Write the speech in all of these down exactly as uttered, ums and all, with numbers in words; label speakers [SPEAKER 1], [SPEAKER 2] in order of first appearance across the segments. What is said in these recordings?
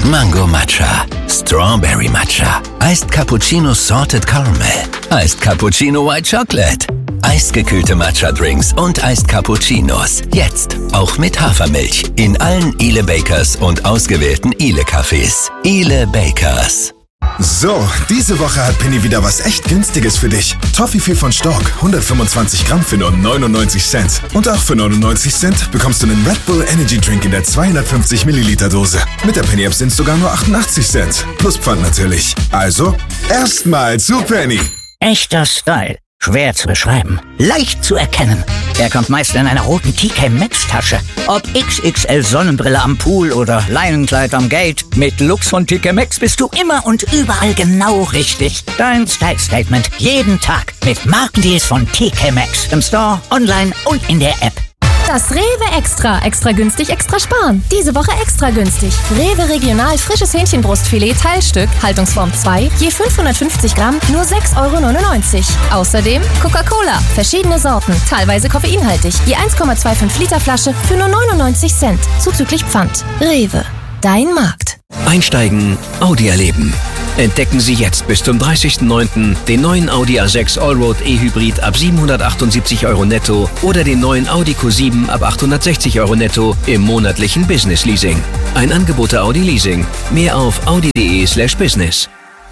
[SPEAKER 1] Mango Matcha, Strawberry Matcha, Iced Cappuccino Salted Caramel, Iced Cappuccino White Chocolate, eisgekühlte Matcha-Drinks und Iced Cappuccinos. Jetzt auch mit Hafermilch in allen Ile Bakers und ausgewählten Ile Cafés. Ile Bakers.
[SPEAKER 2] So, diese Woche hat Penny wieder was echt Günstiges für dich. Toffifee von Stork, hundertfünfundzwanzig Gramm für nur neunundneunzig Cent. Und auch für neunundneunzig Cent bekommst du einen Red Bull Energy Drink in der zweihundertfünfzig Milliliter Dose. Mit der Penny App sind es sogar nur achtundachtzig Cent. Plus Pfand natürlich. Also, erstmal zu Penny.
[SPEAKER 3] Echter Style. Schwer zu beschreiben. Leicht zu erkennen. Er kommt meist in einer roten T K Maxx Tasche. Ob X X L Sonnenbrille am Pool oder Leinenkleid am Gate. Mit Looks von T K Maxx bist du immer und überall genau richtig. Dein Style Statement jeden Tag mit Markendeals von T K Maxx. Im Store, online und in der App.
[SPEAKER 4] Das Rewe Extra. Extra günstig, extra sparen. Diese Woche extra günstig. Rewe Regional frisches Hähnchenbrustfilet Teilstück, Haltungsform zwei, je fünfhundertfünfzig Gramm, nur sechs Euro neunundneunzig. Außerdem Coca-Cola, verschiedene Sorten, teilweise koffeinhaltig, je eins Komma fünfundzwanzig Liter Flasche für nur neunundneunzig Cent, zuzüglich Pfand. Rewe, dein Markt.
[SPEAKER 5] Einsteigen, Audi erleben. Entdecken Sie jetzt bis zum dreißigsten neunten den neuen Audi A sechs Allroad E-Hybrid ab siebenhundertachtundsiebzig Euro netto oder den neuen Audi Q sieben ab achthundertsechzig Euro netto im monatlichen Business Leasing. Ein Angebot der Audi Leasing. Mehr auf audi.de slash business.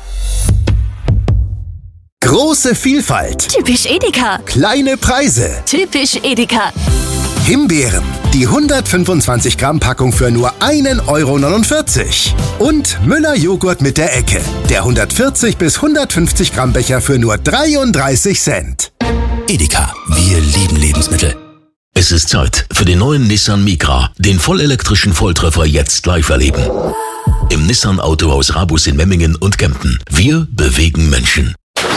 [SPEAKER 6] Große Vielfalt.
[SPEAKER 7] Typisch Edeka.
[SPEAKER 6] Kleine Preise.
[SPEAKER 7] Typisch Edeka.
[SPEAKER 6] Himbeeren. Die hundertfünfundzwanzig Gramm Packung für nur einen Euro neunundvierzig. Und Müller Joghurt mit der Ecke. Der hundertvierzig bis hundertfünfzig Gramm Becher für nur dreiunddreißig Cent.
[SPEAKER 8] Edeka. Wir lieben Lebensmittel. Es ist Zeit für den neuen Nissan Micra, den vollelektrischen Volltreffer jetzt live erleben. Im Nissan Autohaus Rabus in Memmingen und Kempten. Wir bewegen Menschen.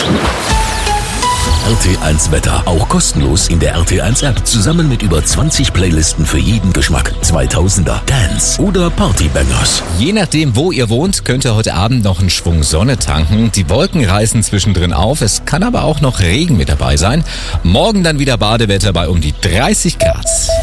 [SPEAKER 8] R T eins Wetter, auch kostenlos in der R T eins App, zusammen mit über zwanzig Playlisten für jeden Geschmack. zweitausender, Dance oder Partybangers.
[SPEAKER 9] Je nachdem, wo ihr wohnt, könnt ihr heute Abend noch einen Schwung Sonne tanken. Die Wolken reißen zwischendrin auf, es kann aber auch noch Regen mit dabei sein. Morgen dann wieder Badewetter bei um die dreißig Grad.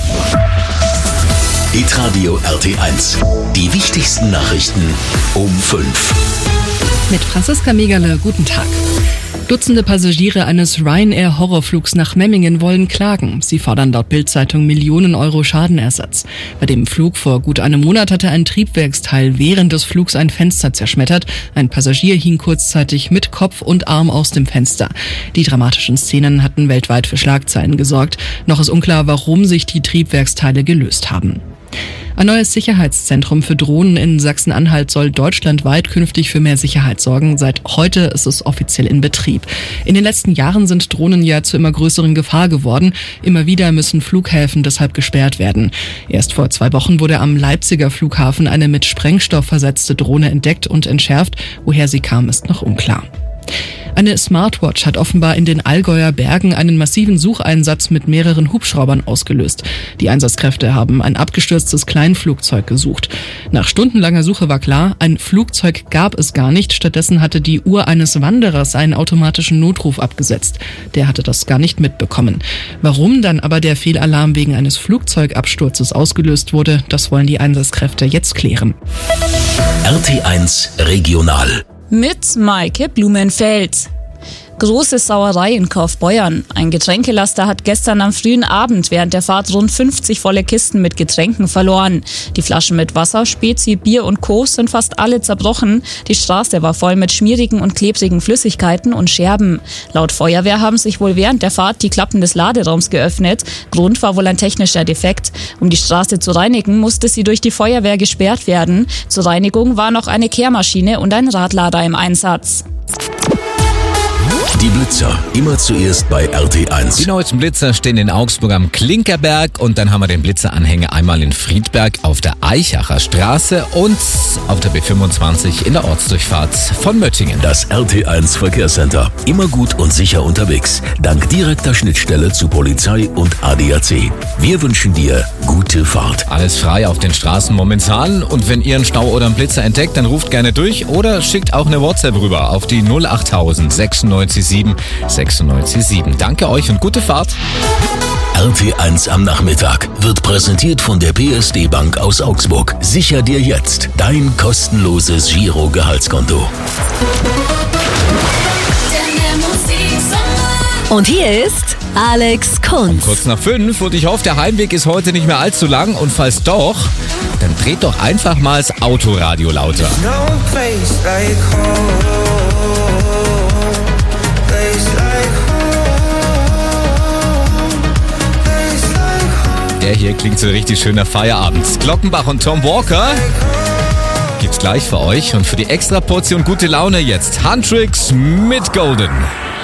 [SPEAKER 8] Hitradio R T eins. Die wichtigsten Nachrichten um fünf.
[SPEAKER 10] Mit Franziska Megerle, guten Tag. Dutzende Passagiere eines Ryanair-Horrorflugs nach Memmingen wollen klagen. Sie fordern laut Bild-Zeitung Millionen Euro Schadenersatz. Bei dem Flug vor gut einem Monat hatte ein Triebwerksteil während des Flugs ein Fenster zerschmettert. Ein Passagier hing kurzzeitig mit Kopf und Arm aus dem Fenster. Die dramatischen Szenen hatten weltweit für Schlagzeilen gesorgt. Noch ist unklar, warum sich die Triebwerksteile gelöst haben. Ein neues Sicherheitszentrum für Drohnen in Sachsen-Anhalt soll deutschlandweit künftig für mehr Sicherheit sorgen. Seit heute ist es offiziell in Betrieb. In den letzten Jahren sind Drohnen ja zu immer größeren Gefahr geworden. Immer wieder müssen Flughäfen deshalb gesperrt werden. Erst vor zwei Wochen wurde am Leipziger Flughafen eine mit Sprengstoff versetzte Drohne entdeckt und entschärft. Woher sie kam, ist noch unklar. Eine Smartwatch hat offenbar in den Allgäuer Bergen einen massiven Sucheinsatz mit mehreren Hubschraubern ausgelöst. Die Einsatzkräfte haben ein abgestürztes Kleinflugzeug gesucht. Nach stundenlanger Suche war klar, ein Flugzeug gab es gar nicht. Stattdessen hatte die Uhr eines Wanderers einen automatischen Notruf abgesetzt. Der hatte das gar nicht mitbekommen. Warum dann aber der Fehlalarm wegen eines Flugzeugabsturzes ausgelöst wurde, das wollen die Einsatzkräfte jetzt klären.
[SPEAKER 8] R T eins Regional.
[SPEAKER 11] Mit Maike Blumenfeld. Große Sauerei in Kaufbeuern. Ein Getränkelaster hat gestern am frühen Abend während der Fahrt rund fünfzig volle Kisten mit Getränken verloren. Die Flaschen mit Wasser, Spezi, Bier und Co. sind fast alle zerbrochen. Die Straße war voll mit schmierigen und klebrigen Flüssigkeiten und Scherben. Laut Feuerwehr haben sich wohl während der Fahrt die Klappen des Laderaums geöffnet. Grund war wohl ein technischer Defekt. Um die Straße zu reinigen, musste sie durch die Feuerwehr gesperrt werden. Zur Reinigung war noch eine Kehrmaschine und ein Radlader im Einsatz.
[SPEAKER 8] Die Blitzer, immer zuerst bei R T eins.
[SPEAKER 9] Die neuesten Blitzer stehen in Augsburg am Klinkerberg und dann haben wir den Blitzeranhänger einmal in Friedberg auf der Eichacher Straße und auf der B fünfundzwanzig in der Ortsdurchfahrt von Möttingen.
[SPEAKER 8] Das R T eins Verkehrscenter, immer gut und sicher unterwegs, dank direkter Schnittstelle zu Polizei und A D A C. Wir wünschen dir gute Fahrt.
[SPEAKER 9] Alles frei auf den Straßen momentan und wenn ihr einen Stau oder einen Blitzer entdeckt, dann ruft gerne durch oder schickt auch eine WhatsApp rüber auf die null acht null null sechsundneunzig sieben sechsundneunzig sieben. Danke euch und gute Fahrt.
[SPEAKER 8] R T eins am Nachmittag wird präsentiert von der P S D Bank aus Augsburg. Sicher dir jetzt dein kostenloses Giro-Gehaltskonto.
[SPEAKER 7] Und hier ist Alex Kunz.
[SPEAKER 9] Kurz nach fünf und ich hoffe, der Heimweg ist heute nicht mehr allzu lang und falls doch, dann dreht doch einfach mal das Autoradio lauter. Der hier klingt so richtig schöner Feierabend. Glockenbach und Tom Walker gibt's gleich für euch und für die extra Portion gute Laune jetzt Huntrix mit Golden.